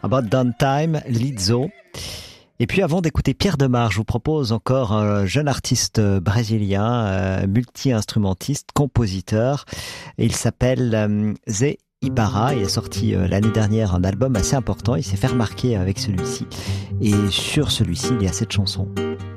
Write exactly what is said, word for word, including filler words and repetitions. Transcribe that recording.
About Downtime, Lizzo. Et puis avant d'écouter Pierre Demar, je vous propose encore un jeune artiste brésilien, euh, multi-instrumentiste, compositeur. Il s'appelle euh, Zé Ibarra. Il a sorti euh, l'année dernière un album assez important. Il s'est fait remarquer avec celui-ci. Et sur celui-ci, il y a cette chanson.